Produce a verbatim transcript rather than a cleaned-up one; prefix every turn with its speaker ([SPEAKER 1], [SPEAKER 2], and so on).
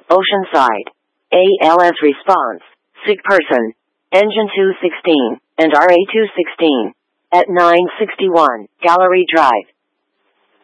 [SPEAKER 1] Oceanside. A L S response, sick person, engine two sixteen, and R A two sixteen. At nine sixty-one, Gallery Drive.